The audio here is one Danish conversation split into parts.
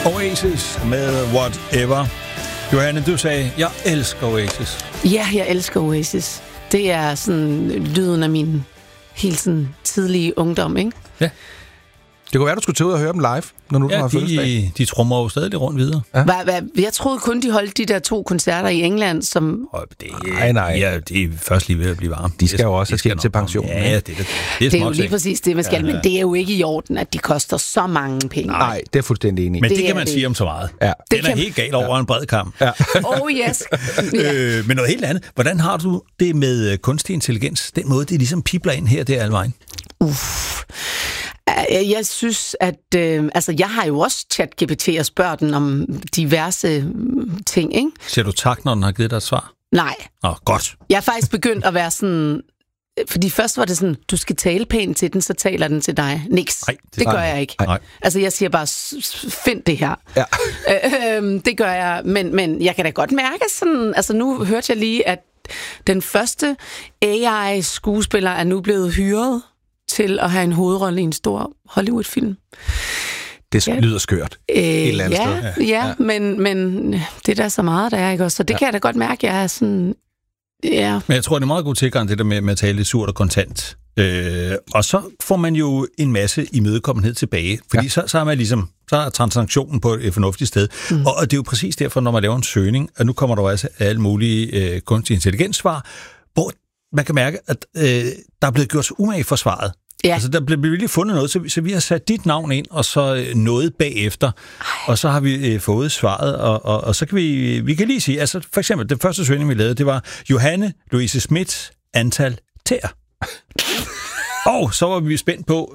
Oasis med Whatever. Johanne, du sagde, jeg elsker Oasis. Ja, jeg elsker Oasis. Det er sådan lyden af min helt sådan tidlige ungdom, ikke? Ja. Det kunne være, du skulle tage ud og høre dem live, når nu du har fødselsdag. De trummer jo stadig rundt videre. Ja. Jeg troede kun, de holdt de der 2 koncerter i England, som... Nej. Ja, det er først lige ved at blive varme. De skal jo også have til pension. Ja, det er jo lige præcis det, man skal. Men det er jo ikke i orden, at de koster så mange penge. Nej, det er fuldstændig enig. Men det kan man sige om så meget. Ja. Den er helt galt over en bred kamp. Ja. Oh yes. Men noget helt andet. Hvordan har du det med kunstig intelligens? Den måde, det ligesom pibler ind her, det er alvejen. Jeg synes, at... jeg har jo også ChatGPT og spørger den om diverse ting, ikke? Siger du tak, når den har givet dig et svar? Nej. Godt. Jeg er faktisk begyndt at være sådan... Fordi først var det sådan, du skal tale pænt til den, så taler den til dig. Niks. Nej, det gør jeg ikke. Nej. Altså, jeg siger bare, find det her. Ja. Det gør jeg, men jeg kan da godt mærke sådan... Altså, nu hørte jeg lige, at den første AI-skuespiller er nu blevet hyret til at have en hovedrolle i en stor Hollywood-film. Det lyder skørt. Et eller andet sted. Ja, men det er da så meget, der er, ikke også? Så det kan jeg da godt mærke, jeg er sådan... Ja. Men jeg tror, det er meget god tilgang, det der med at tale lidt surt og kontant. Og så får man jo en masse imødekommenhed tilbage, fordi så er man ligesom, så er transaktionen på et fornuftigt sted. Og det er jo præcis derfor, når man laver en søgning, og nu kommer der også alle mulige kunstig intelligenssvar, hvor man kan mærke, at der er blevet gjort så umage for svaret. Ja. Altså, der blev virkelig fundet noget, så vi har sat dit navn ind, og så noget bagefter, og så har vi fået svaret, og så kan vi kan lige sige, altså for eksempel, den første søgning, vi lavede, det var Johanne Louise Schmidt, antal tæer. Og så var vi spændt på,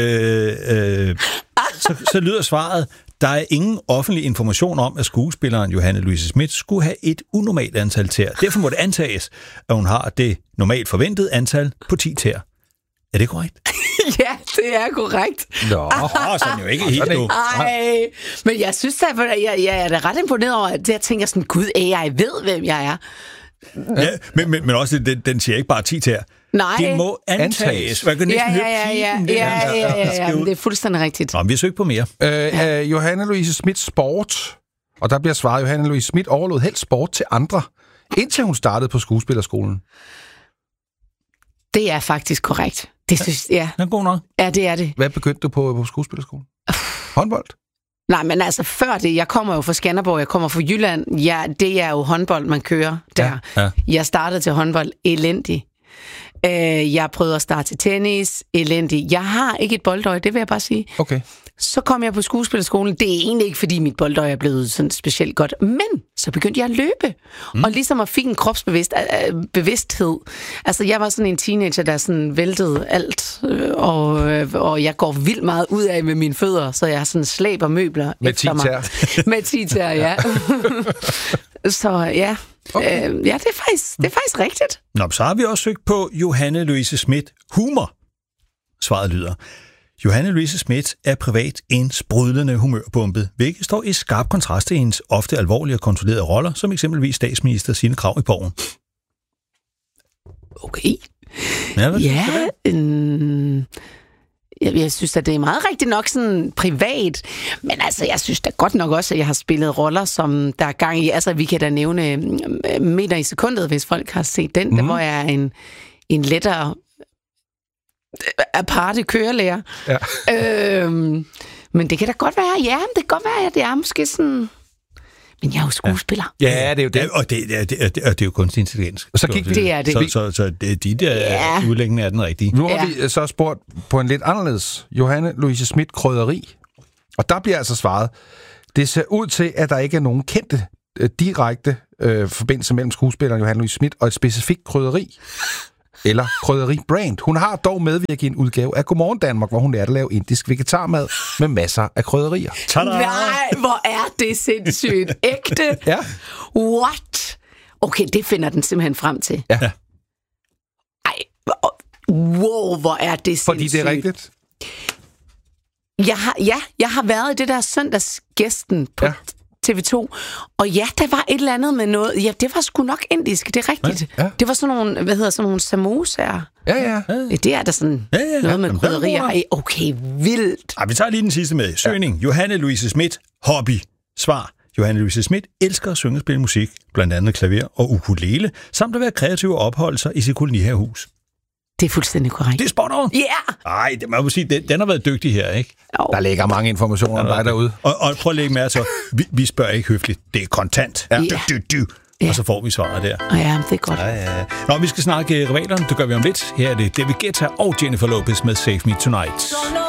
så lyder svaret, der er ingen offentlig information om, at skuespilleren Johanne Louise Schmidt skulle have et unormalt antal tæer. Derfor må det antages, at hun har det normalt forventede antal på 10 tæer. Er det korrekt? Ja, det er korrekt. Nå, så er jo ikke helt nu. Ej, men jeg synes, at jeg er da ret imponeret over, at jeg tænker sådan, gud, AI ved, hvem jeg er. Ja, men også, den siger ikke bare 10 tæer. Nej. Det må antages. Man kan næsten ja, det er fuldstændig rigtigt. Nå, vi har søgt på mere. Johanne Louise Schmidt sport, og der bliver svaret, Johanne Louise Schmidt overlod helt sport til andre, indtil hun startede på skuespillerskolen. Det er faktisk korrekt. Det synes jeg. Det er god nok. Ja, det er det. Hvad begyndte du på skuespillerskolen? Håndbold? Nej, men altså før det, jeg kommer jo fra Skanderborg, jeg kommer fra Jylland. Ja, det er jo håndbold, man kører der. Ja. Jeg startede til håndbold elendig. Jeg prøvede at starte til tennis elendig. Jeg har ikke et boldøje, det vil jeg bare sige. Okay. Så kom jeg på skuespillerskolen. Det er egentlig ikke, fordi mit boldøje er blevet sådan specielt godt. Men så begyndte jeg at løbe. Og ligesom at fik en kropsbevidsthed. Altså, jeg var sådan en teenager, der sådan væltede alt. Og jeg går vildt meget ud af med mine fødder, så jeg sådan slæber møbler med efter mig. Med 10 tæer, ja. Så ja. Okay. Ja, det er faktisk rigtigt. Nå, så har vi også søgt på Johanne Louise Schmidt humor. Svaret lyder: Johanne Louise Schmidt er privat en sprudlende humørbombe, hvilket står i skarp kontrast til hendes ofte alvorlige og kontrollerede roller, som eksempelvis statsminister Signe Krag i Borgen. Okay. Jeg synes, at det er meget rigtigt nok sådan privat, men altså, jeg synes da godt nok også, at jeg har spillet roller, som der er gang i. Altså, vi kan da nævne Meter i sekundet, hvis folk har set den, der, hvor jeg er en lettere aparte kørelærer. Ja. Men det kan da godt være, ja, det kan godt være, at det er måske sådan... Men jeg er jo skuespiller. Ja, det er jo det. Og det er jo kunstig intelligens. Og så gik det er det. Så de der udlæggende er den rigtige. Nu har vi så spurgt på en lidt anderledes Johanne Louise Schmidt krydderi. Og der bliver altså svaret, det ser ud til, at der ikke er nogen kendte direkte forbindelse mellem skuespilleren Johanne Louise Schmidt og et specifikt krydderi. Eller krydderi-brand. Hun har dog medvirket i en udgave af Godmorgen Danmark, hvor hun lærte at lave indisk vegetarmad med masser af krydderier. Tada! Nej, hvor er det sindssygt ægte. Ja. What? Okay, det finder den simpelthen frem til. Ja. Ej, wow, hvor er det sindssygt. Fordi det er rigtigt. Jeg har været i det der søndagsgæsten på TV2, og ja, der var et eller andet med noget. Ja, det var sgu nok indisk, det er rigtigt. Ja. Det var sådan nogle samosa'er. Ja. Det er der sådan noget med krydderier. Ej, okay, vildt. Vi tager lige den sidste med. Søgning. Johanne Louise Schmidt, Hobby. Svar. Johanne Louise Schmidt elsker at synge og spille musik, blandt andet klaver og ukulele, samt at være kreativ og opholde sig i sit kolonihavehus. Det er fuldstændig korrekt. Det er spot on. Ja! Yeah! Ej, det må jeg sige, den har været dygtig her, ikke? Oh. Der ligger mange informationer om dig derude. Og prøv at lægge mærke til, vi spørger ikke høfligt. Det er kontant. Ja. Og så får vi svaret der. Ja, det er godt. Ja. Nå, vi skal snakke rivalerne. Det gør vi om lidt. Her er det David Guetta og Jennifer Lopez med Save Me Tonight.